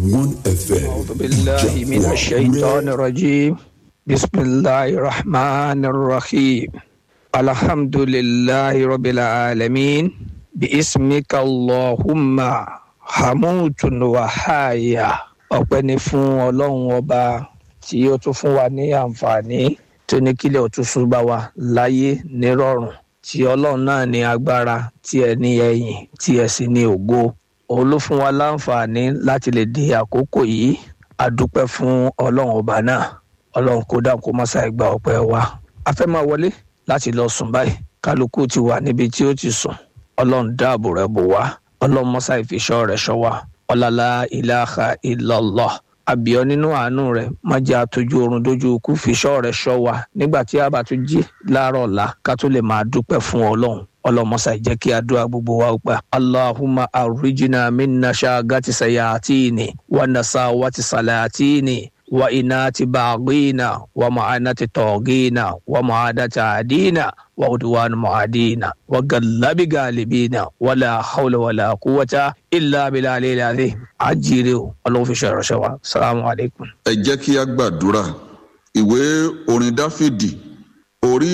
FM. أعوذ بالله من الشيطان الرجيم. بسم الله الرحمن الرحيم. الحمد لله رب العالمين. باسمك اللهم حموت وحايا. ọpẹ́ ni fún Ọlọ́run ọba tí ó tún fún wa ní àǹfààní tó ní kílẹ̀ ó tún ṣúbà wa láyé nírọ̀rùn, tí Ọlọ́run náà ní agbára, tí ẹ ní ẹ̀yìn, tí ẹ sì ní ògo. Òun ló fún wa láǹfààní láti lè di àkókò yìí. A dúpẹ́ fún Ọlọ́run ọba náà. Ọlọ́run kó dáhùn kó má ṣàì gba ọpẹ́ wa. A fẹ́ máa wọlé láti lọ sùn báyìí. Kálukú ti wà níbi tí ó ti sùn. Ọlọ́run dáàbò rẹ̀ bò wá. Ọlọ́run má ṣàì fi ṣọ́ rẹ̀ ṣọ́ wa. Ọlọ́lá ilaha illallah. Àbíọ́ nínú àánú rẹ̀ má jẹ́ àtọ́jú oorun dójú ikú, fi ṣọ́ rẹ̀ ṣọ́ wa nígbà tí a bá tún jí láàárọ̀ ọ̀la ká tó lè máa dúpẹ́ fún Ọlọ́run. Ọlọ́run má ṣàì jẹ́ kí àdúrà gbogbo wa ó gbà. Allahumma arrijna min nashagati sayatini wa nasawati salatini wa inati baghina wa ma'anati tawgina wa ma'adati adina wa udwan mu'adina wa gallabi galibina wala hawla wala quwwata illa billahi al-azim. Ajire o, Ọlọ́run fi ṣe ìránṣẹ́ wa. Assalamu alaikum. Ẹ jẹ́ kí a gbàdúrà. Ìwé orin Dáfídì orí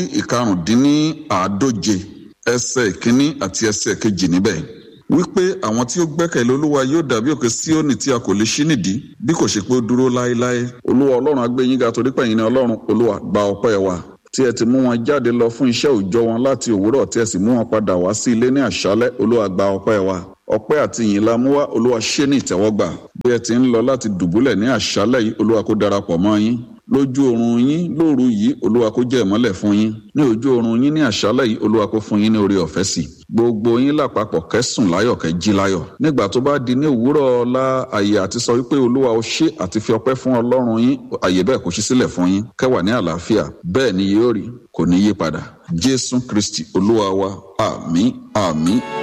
139 ẹsẹ̀ ìkíní àti ẹsẹ̀ kejì níbẹ̀ wípé àwọn tí ó gbẹ́kẹ̀lé Olúwa yóò dàbí òkè Síónì tí a kò lè ṣí nídìí bí kò ṣe pé ó dúró láéláé. Olúwa Ọlọ́run á gbé yín ga torí pé ẹ̀yin ni Ọlọ́run. Olúwa gba ọpẹ́ wa tí ẹ ti mú wọn jáde lọ fún iṣẹ́ òòjọ́ wọn láti òwúrọ̀ tí ẹ sì mú wọn padà wá sí ilé ní àṣálẹ́. Olúwa gba ọpẹ́ wa. Ọpẹ́ àti ìyìn la mú wá. Olúwa ṣe ní ìtẹ́wọ́gbà. Bí ẹ ti ń lọ láti dùbúlẹ̀ ní àṣálẹ́ yìí, Olúwa kó darapọ̀ mọ́ yín. Lójú oorun yín lóru yìí, Olúwa kó jẹ́ ìmọ́lẹ̀ fún yín. Ní ojú oorun yín ní àṣálẹ́ yìí, Olúwa kó fún yín ní oore ọ̀fẹ́ sí. Gbogbo yín lápapọ̀ kẹ́sùn láyọ̀ kẹ́ jí láyọ̀. Nígbà tó bá di ní òwúrọ̀ ọ̀la, àyè àti sọ wípé Olúwa ó ṣe àti fi ọpẹ́ fún Ọlọ́run yín, àyè bẹ́ẹ̀ kó ṣí sílẹ̀ fún yín. Kẹ́ wà ní àlàáfíà. Bẹ́ẹ̀ ni yóò rí, kò ní yí padà. Jésù Kristi Olúwa wa. Àmín, àmín.